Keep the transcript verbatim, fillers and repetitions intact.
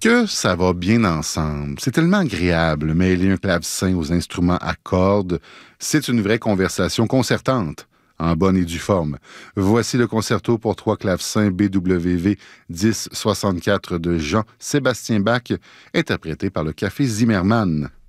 que ça va bien ensemble. C'est tellement agréable, mêler un clavecin aux instruments à cordes. C'est une vraie conversation concertante, en bonne et due forme. Voici le concerto pour trois clavecins B W V dix soixante-quatre de Jean-Sébastien Bach, interprété par le Café Zimmermann.